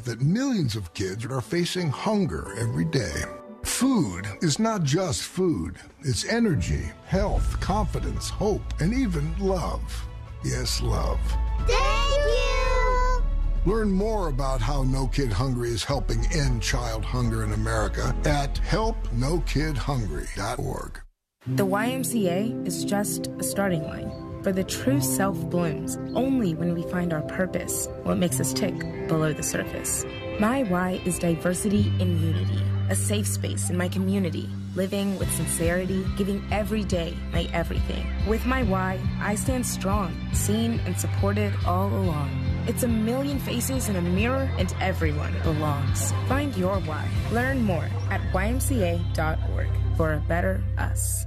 that millions of kids are facing hunger every day. Food is not just food. It's energy, health, confidence, hope, and even love. Yes, love. Thank you! Learn more about how No Kid Hungry is helping end child hunger in America at helpnokidhungry.org. The YMCA is just a starting line, for the true self blooms only when we find our purpose, what makes us tick below the surface. My why is diversity in unity, a safe space in my community, living with sincerity, giving every day my everything. With my why, I stand strong, seen and supported all along. It's a million faces in a mirror, and everyone belongs. Find your why. Learn more at ymca.org for a better us.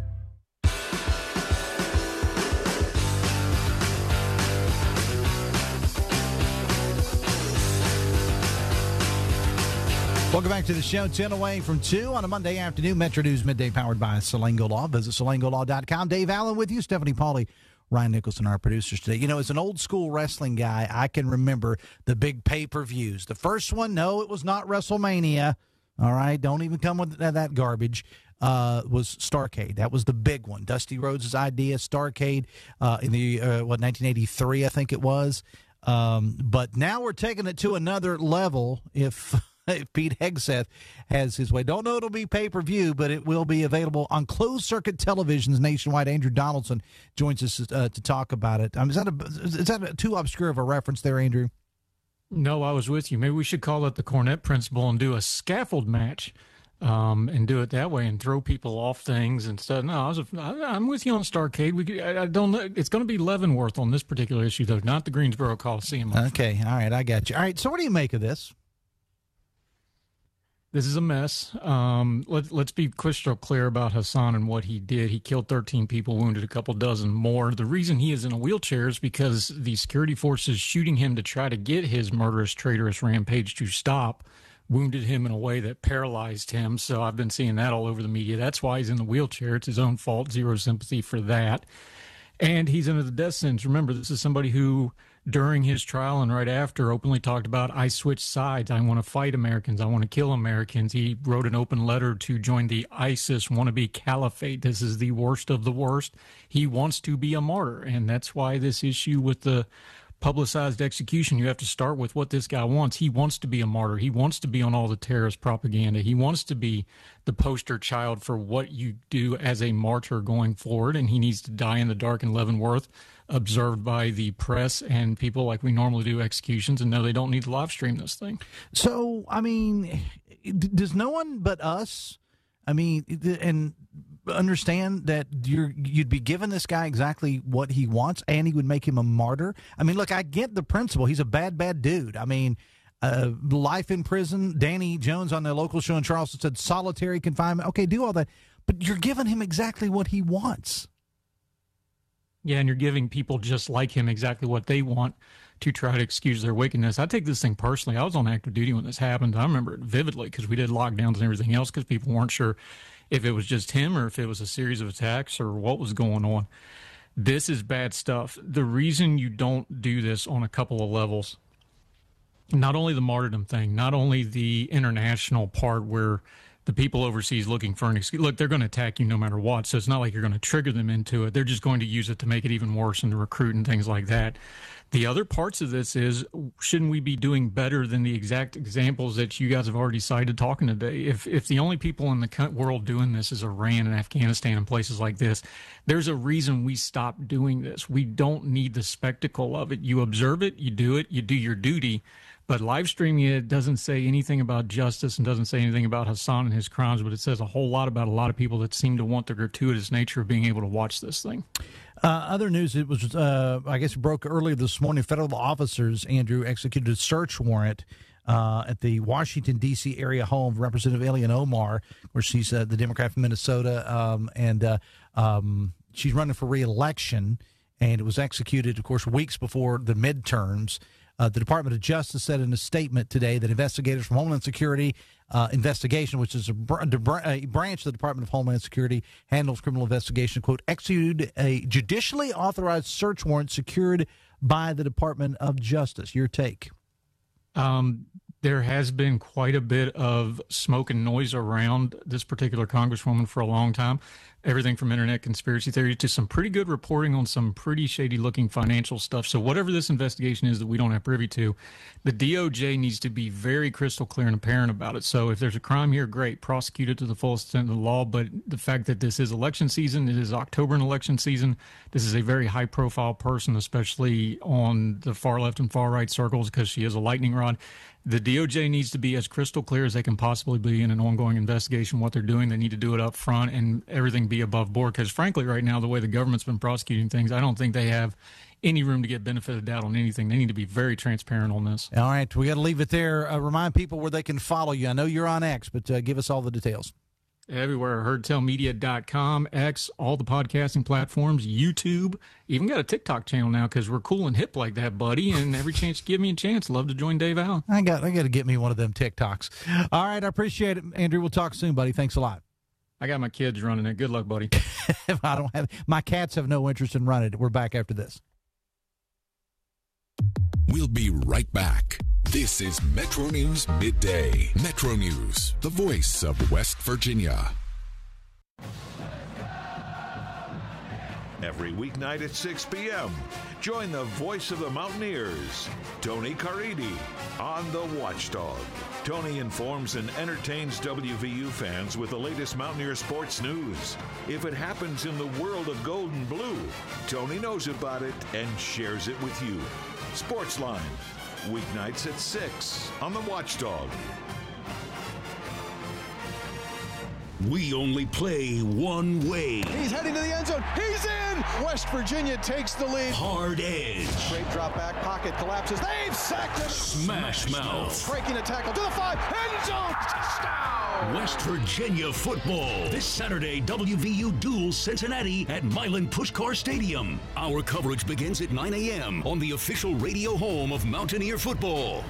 Welcome back to the show. 10 away from 2 on a Monday afternoon. Metro News Midday powered by Salango Law. Visit salangolaw.com. Dave Allen with you. Stephanie Pauly, Ryan Nicholson, our producers today. You know, as an old school wrestling guy, I can remember the big pay-per-views. The first one, no, it was not WrestleMania. All right, don't even come with that garbage. Was Starrcade. That was the big one. Dusty Rhodes' idea, Starrcade, in the 1983, I think it was. But now we're taking it to another level. If Pete Hegseth has his way. Don't know it'll be pay-per-view, but it will be available on closed-circuit televisions nationwide. Andrew Donaldson joins us to talk about it. Is that too obscure of a reference there, Andrew? No, I was with you. Maybe we should call it the Cornette Principle and do a scaffold match and do it that way and throw people off things instead. No, I'm with you on Starrcade. I don't know. It's going to be Leavenworth on this particular issue, though, not the Greensboro Coliseum. Okay, all right, I got you. All right, so what do you make of this? This is a mess. Let's be crystal clear about Hassan and what he did. He killed 13 people, wounded a couple dozen more. The reason he is in a wheelchair is because the security forces shooting him to try to get his murderous, traitorous rampage to stop wounded him in a way that paralyzed him. So I've been seeing that all over the media. That's why he's in the wheelchair. It's his own fault. Zero sympathy for that. And he's under the death sentence. Remember, this is somebody who, during his trial and right after, openly talked about, I switched sides. I want to fight Americans. I want to kill Americans. He wrote an open letter to join the ISIS wannabe caliphate. This is the worst of the worst. He wants to be a martyr, and that's why this issue with the publicized execution, you have to start with what this guy wants. He wants to be a martyr. He wants to be on all the terrorist propaganda. He wants to be the poster child for what you do as a martyr going forward, and he needs to die in the dark in Leavenworth, observed by the press and people like we normally do executions, and no, they don't need to live stream this thing. So, I mean, does no one but us, and understand that you'd be giving this guy exactly what he wants, and he would make him a martyr? I mean, look, I get the principle. He's a bad dude. I mean, life in prison. Danny Jones on the local show in Charleston said solitary confinement. Okay, do all that. But you're giving him exactly what he wants. Yeah, and you're giving people just like him exactly what they want to try to excuse their wickedness. I take this thing personally. I was on active duty when this happened. I remember it vividly because we did lockdowns and everything else because people weren't sure if it was just him or if it was a series of attacks or what was going on. This is bad stuff. The reason you don't do this on a couple of levels, not only the martyrdom thing, not only the international part where the people overseas looking for an excuse. Look, they're going to attack you no matter what, so it's not like you're going to trigger them into it. They're just going to use it to make it even worse and to recruit and things like that. The other parts of this is, shouldn't we be doing better than the exact examples that you guys have already cited talking today? If the only people in the world doing this is Iran and Afghanistan and places like this, there's a reason we stopped doing this. We don't need the spectacle of it. You observe it, you do your duty. But live streaming it doesn't say anything about justice and doesn't say anything about Hassan and his crimes, but it says a whole lot about a lot of people that seem to want the gratuitous nature of being able to watch this thing. Other news, it was, I guess it broke earlier this morning. Federal officers, Andrew, executed a search warrant at the Washington, D.C. area home of Representative Ilhan Omar, where she's the Democrat from Minnesota, and she's running for re-election, and it was executed, of course, weeks before the midterms. The Department of Justice said in a statement today that investigators from Homeland Security Investigation, which is a branch of the Department of Homeland Security, handles criminal investigation, quote, executed a judicially authorized search warrant secured by the Department of Justice. Your take? There has been quite a bit of smoke and noise around this particular congresswoman for a long time. Everything from internet conspiracy theories to some pretty good reporting on some pretty shady-looking financial stuff. So whatever this investigation is that we don't have privy to, the DOJ needs to be very crystal clear and apparent about it. So if there's a crime here, great, prosecute it to the full extent of the law. But the fact that this is election season, it is October and election season, this is a very high-profile person, especially on the far left and far right circles, because she is a lightning rod. The DOJ needs to be as crystal clear as they can possibly be in an ongoing investigation. What they're doing, they need to do it up front and everything be above board. Because frankly, right now, the way the government's been prosecuting things, I don't think they have any room to get benefit of doubt on anything. They need to be very transparent on this. All right, we got to leave it there. Remind people where they can follow you. I know you're on X, but give us all the details. Everywhere, heardtellmedia.com, X, all the podcasting platforms, YouTube. Even got a TikTok channel now because we're cool and hip like that, buddy. And every chance you give me a chance, love to join Dave Allen. I got to get me one of them TikToks. All right, I appreciate it, Andrew. We'll talk soon, buddy. Thanks a lot. I got my kids running it. Good luck, buddy. I don't have my cats have no interest in running it. We're back after this. We'll be right back. This is Metro News Midday. Metro News, the voice of West Virginia. Every weeknight at 6 p.m., join the voice of the Mountaineers, Tony Caridi, on The Watchdog. Tony informs and entertains WVU fans with the latest Mountaineer sports news. If it happens in the world of gold and blue, Tony knows about it and shares it with you. Sportsline, weeknights at 6 on The Watchdog. We only play one way. He's heading to the end zone. He's in! West Virginia takes the lead. Hard edge. Great drop back. Pocket collapses. They've sacked him. Smash mouth. Breaking a tackle to the 5. End zone. Touchdown. West Virginia football. This Saturday, WVU duels Cincinnati at Milan Puskar Stadium. Our coverage begins at 9 a.m. on the official radio home of Mountaineer football.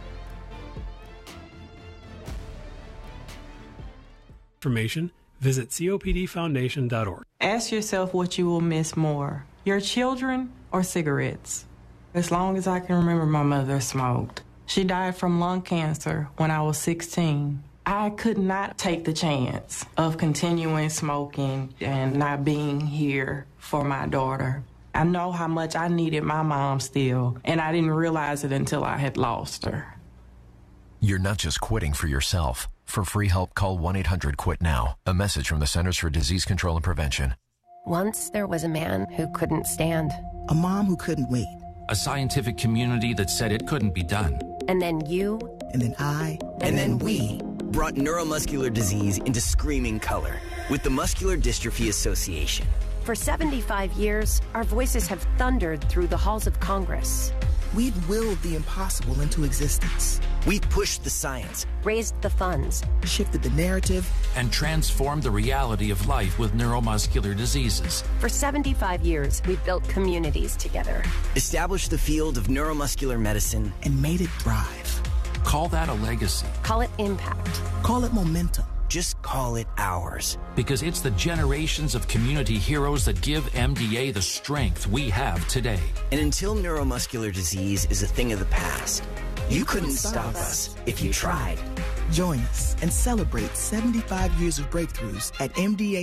Information, visit copdfoundation.org. Ask yourself what you will miss more, your children or cigarettes. As long as I can remember, my mother smoked. She died from lung cancer when I was 16. I could not take the chance of continuing smoking and not being here for my daughter. I know how much I needed my mom still, and I didn't realize it until I had lost her. You're not just quitting for yourself. For free help, call 1-800-QUIT-NOW. A message from the Centers for Disease Control and Prevention. Once there was a man who couldn't stand. A mom who couldn't wait. A scientific community that said it couldn't be done. And then you. And then I. And then we. Brought neuromuscular disease into screaming color with the Muscular Dystrophy Association. For 75 years, our voices have thundered through the halls of Congress. We've willed the impossible into existence. We've pushed the science, raised the funds, shifted the narrative, and transformed the reality of life with neuromuscular diseases. For 75 years, we've built communities together, established the field of neuromuscular medicine, and made it thrive. Call that a legacy. Call it impact. Call it momentum. Just call it ours. Because it's the generations of community heroes that give MDA the strength we have today. And until neuromuscular disease is a thing of the past, you couldn't stop us if you tried. Join us and celebrate 75 years of breakthroughs at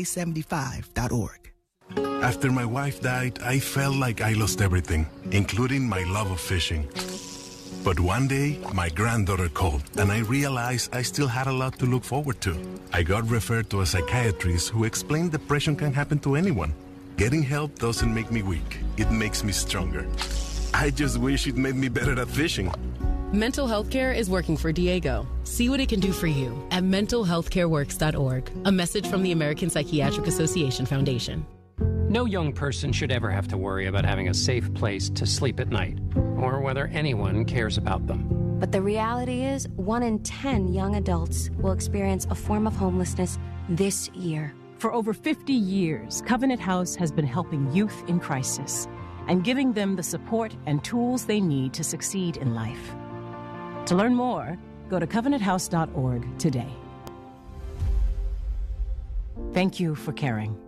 MDA75.org. After my wife died, I felt like I lost everything, including my love of fishing. But one day, my granddaughter called, and I realized I still had a lot to look forward to. I got referred to a psychiatrist who explained depression can happen to anyone. Getting help doesn't make me weak. It makes me stronger. I just wish it made me better at fishing. Mental health care is working for Diego. See what it can do for you at mentalhealthcareworks.org. A message from the American Psychiatric Association Foundation. No young person should ever have to worry about having a safe place to sleep at night, or whether anyone cares about them. But the reality is, 1 in 10 young adults will experience a form of homelessness this year. For over 50 years, Covenant House has been helping youth in crisis and giving them the support and tools they need to succeed in life. To learn more, go to covenanthouse.org today. Thank you for caring.